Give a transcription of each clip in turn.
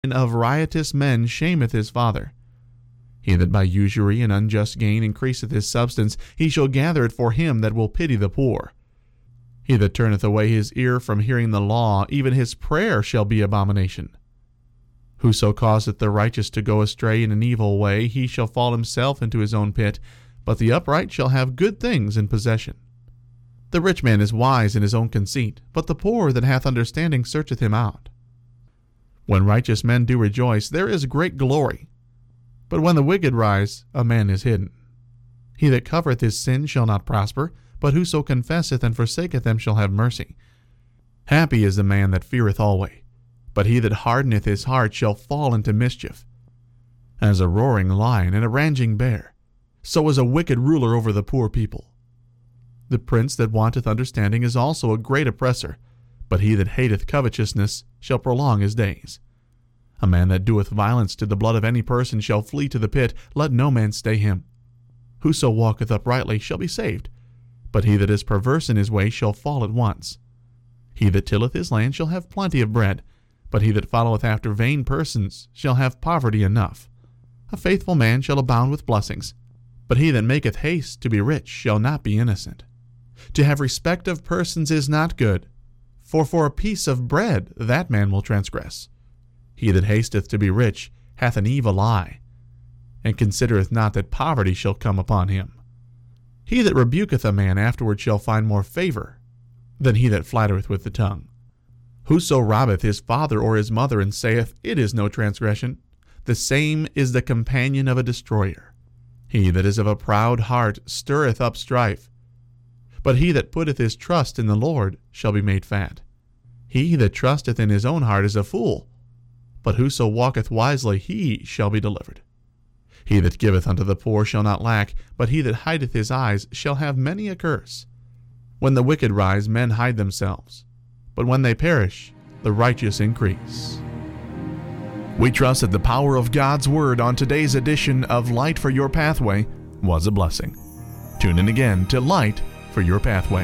and of riotous men shameth his father. He that by usury and unjust gain increaseth his substance, he shall gather it for him that will pity the poor. He that turneth away his ear from hearing the law, even his prayer shall be abomination. Whoso causeth the righteous to go astray in an evil way, he shall fall himself into his own pit, but the upright shall have good things in possession. The rich man is wise in his own conceit, but the poor that hath understanding searcheth him out. When righteous men do rejoice, there is great glory. But when the wicked rise, a man is hidden. He that covereth his sin shall not prosper, but whoso confesseth and forsaketh them shall have mercy. Happy is the man that feareth always, but he that hardeneth his heart shall fall into mischief. As a roaring lion and a raging bear, so is a wicked ruler over the poor people. The prince that wanteth understanding is also a great oppressor, but he that hateth covetousness shall prolong his days. A man that doeth violence to the blood of any person shall flee to the pit, let no man stay him. Whoso walketh uprightly shall be saved, but he that is perverse in his way shall fall at once. He that tilleth his land shall have plenty of bread, but he that followeth after vain persons shall have poverty enough. A faithful man shall abound with blessings, but he that maketh haste to be rich shall not be innocent. To have respect of persons is not good, for a piece of bread that man will transgress. He that hasteth to be rich hath an evil eye, and considereth not that poverty shall come upon him. He that rebuketh a man afterward shall find more favor than he that flattereth with the tongue. Whoso robbeth his father or his mother, and saith, It is no transgression, the same is the companion of a destroyer. He that is of a proud heart stirreth up strife, but he that putteth his trust in the Lord shall be made fat. He that trusteth in his own heart is a fool, but whoso walketh wisely, he shall be delivered. He that giveth unto the poor shall not lack, but he that hideth his eyes shall have many a curse. When the wicked rise, men hide themselves, but when they perish, the righteous increase. We trust that the power of God's Word on today's edition of Light for Your Pathway was a blessing. Tune in again to Light for Your Pathway.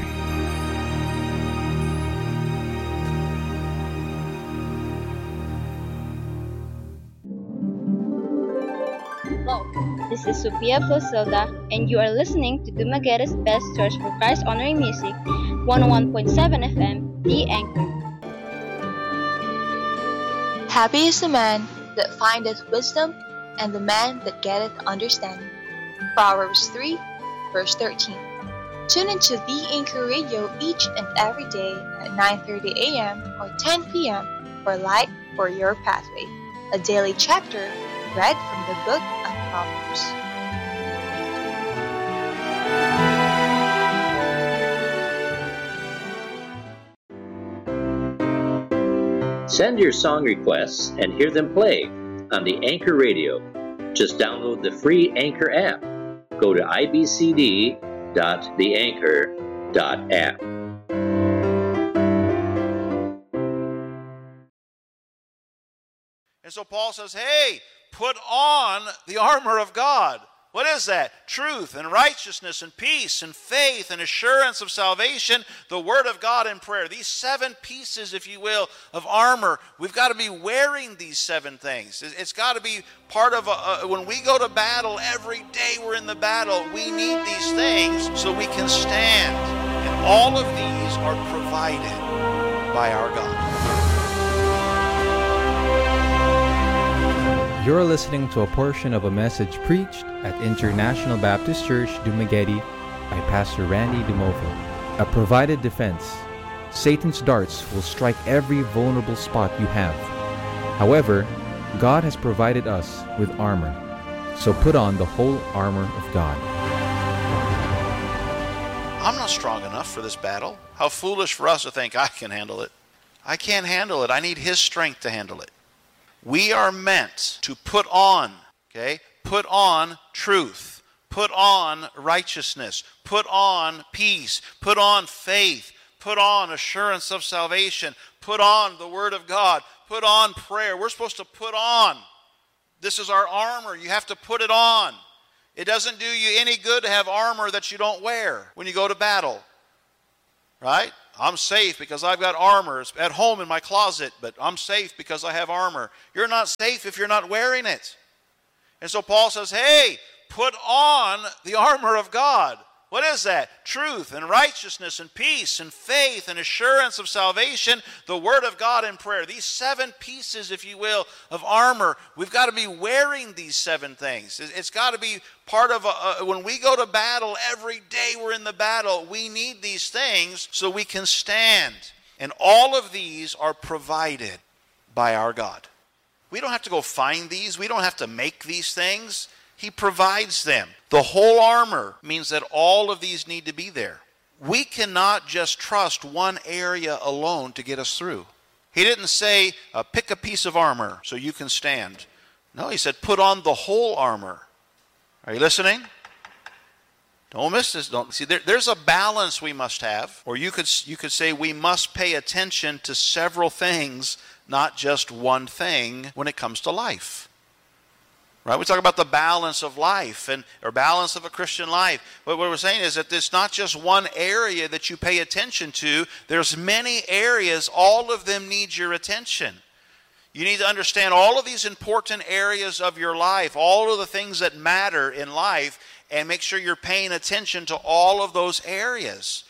Hello, this is Sophia Fosilda, and you are listening to Dumagueta's Best Source for Christ Honoring Music, 101.7 FM, The Anchor. Happy is the man that findeth wisdom, and the man that getteth understanding. Proverbs 3, verse 13. Tune into The Anchor Radio each and every day at 9:30 a.m. or 10 p.m. for Light for Your Pathway, a daily chapter read from the book of Proverbs. Send your song requests and hear them play on the Anchor Radio. Just download the free Anchor app. Go to ibcd.theanchor.app. And so Paul says, hey, put on the armor of God. What is that? Truth and righteousness and peace and faith and assurance of salvation, the Word of God and prayer. These 7 pieces, if you will, of armor. We've got to be wearing these 7 things. It's got to be part of, when we go to battle, every day we're in the battle, we need these things so we can stand. And all of these are provided by our God. You're listening to a portion of a message preached at International Baptist Church, Dumaguete by Pastor Randy Dumovo. A provided defense. Satan's darts will strike every vulnerable spot you have. However, God has provided us with armor. So put on the whole armor of God. I'm not strong enough for this battle. How foolish for us to think I can handle it. I can't handle it. I need His strength to handle it. We are meant to put on, put on truth, put on righteousness, put on peace, put on faith, put on assurance of salvation, put on the Word of God, put on prayer. We're supposed to put on. This is our armor. You have to put it on. It doesn't do you any good to have armor that you don't wear when you go to battle, right? I'm safe because I've got armor. It's at home in my closet, but I'm safe because I have armor. You're not safe if you're not wearing it. And so Paul says, hey, put on the armor of God. What is that? Truth and righteousness and peace and faith and assurance of salvation, the Word of God and prayer. These 7 pieces, if you will, of armor. We've got to be wearing these 7 things. It's got to be part of, when we go to battle, every day we're in the battle, we need these things so we can stand. And all of these are provided by our God. We don't have to go find these. We don't have to make these things. He provides them. The whole armor means that all of these need to be there. We cannot just trust one area alone to get us through. He didn't say, pick a piece of armor so you can stand. No, he said, put on the whole armor. Are you listening? Don't miss this. Don't see. There's a balance we must have, or you could say we must pay attention to several things, not just one thing, when it comes to life. Right? We talk about the balance of life or balance of a Christian life. What we're saying is that it's not just one area that you pay attention to. There's many areas. All of them need your attention. You need to understand all of these important areas of your life, all of the things that matter in life, and make sure you're paying attention to all of those areas.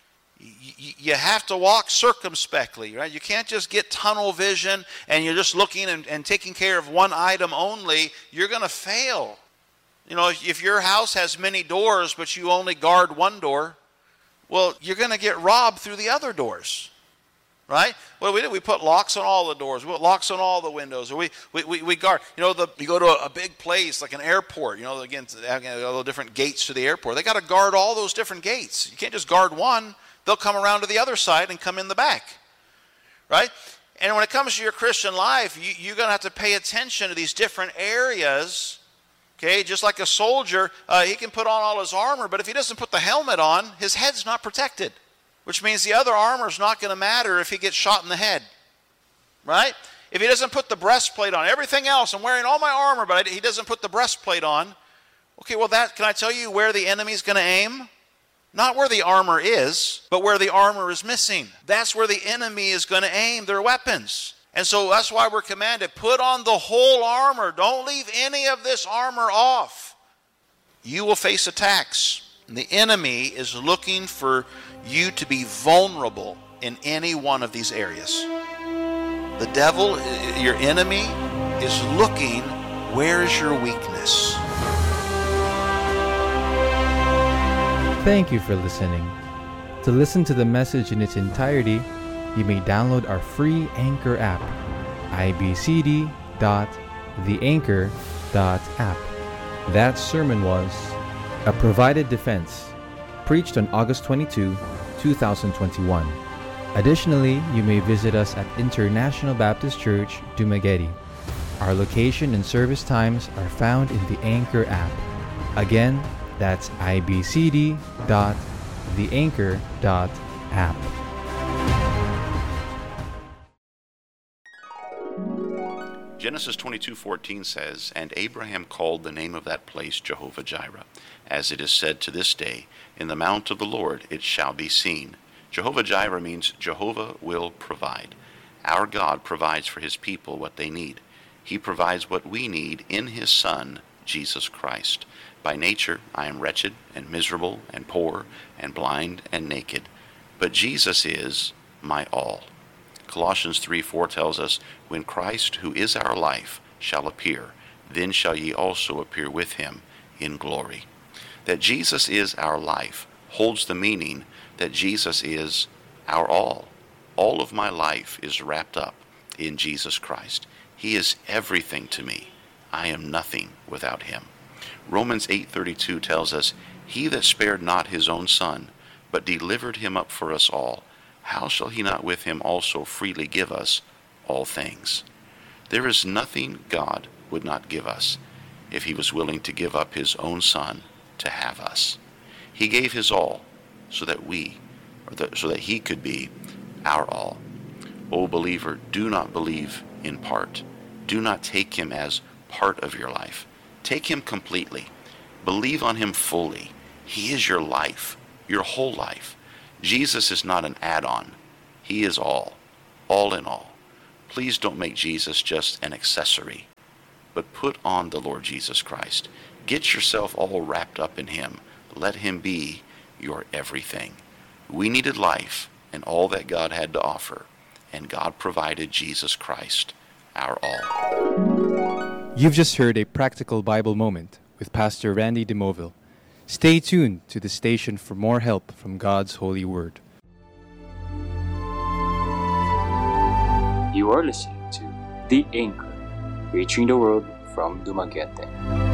You have to walk circumspectly, right? You can't just get tunnel vision and you're just looking and taking care of one item only. You're going to fail. You know, if your house has many doors but you only guard one door, well, you're going to get robbed through the other doors, right? What do we do? We put locks on all the doors. We put locks on all the windows. Or we guard. You know, you go to a big place like an airport. You know, again, all the different gates to the airport. They got to guard all those different gates. You can't just guard one. They'll come around to the other side and come in the back, right? And when it comes to your Christian life, you're going to have to pay attention to these different areas, okay? Just like a soldier, he can put on all his armor, but if he doesn't put the helmet on, his head's not protected, which means the other armor is not going to matter if he gets shot in the head, right? If he doesn't put the breastplate on, everything else, I'm wearing all my armor, but he doesn't put the breastplate on, okay, well, can I tell you where the enemy's going to aim? Not where the armor is, but where the armor is missing. That's where the enemy is going to aim their weapons. And so that's why we're commanded, put on the whole armor. Don't leave any of this armor off. You will face attacks. And the enemy is looking for you to be vulnerable in any one of these areas. The devil, your enemy, is looking, where is your weakness? Thank you for listening. To listen to the message in its entirety, you may download our free Anchor app, ibcd.theanchor.app. That sermon was A Provided Defense, preached on August 22, 2021. Additionally, you may visit us at International Baptist Church, Dumaguete. Our location and service times are found in the Anchor app. Again, that's ibcd.theanchor.app. Genesis 22:14 says, "And Abraham called the name of that place Jehovah-Jireh, as it is said to this day, in the mount of the Lord it shall be seen." Jehovah-Jireh means Jehovah will provide. Our God provides for his people what they need. He provides what we need in his Son, Jesus Christ. By nature, I am wretched and miserable and poor and blind and naked. But Jesus is my all. Colossians 3:4 tells us, "When Christ, who is our life, shall appear, then shall ye also appear with him in glory." That Jesus is our life holds the meaning that Jesus is our all. All of my life is wrapped up in Jesus Christ. He is everything to me. I am nothing without him. Romans 8:32 tells us, "He that spared not his own son, but delivered him up for us all, how shall he not with him also freely give us all things?" There is nothing God would not give us if he was willing to give up his own son to have us. He gave his all so that he could be our all. O believer, do not believe in part. Do not take him as part of your life. Take him completely. Believe on him fully. He is your life, your whole life. Jesus is not an add-on. He is all in all. Please don't make Jesus just an accessory, but put on the Lord Jesus Christ. Get yourself all wrapped up in him. Let him be your everything. We needed life and all that God had to offer, and God provided Jesus Christ, our all. You've just heard a practical Bible moment with Pastor Randy DeMoville. Stay tuned to the station for more help from God's holy word. You are listening to The Anchor, reaching the world from Dumaguete.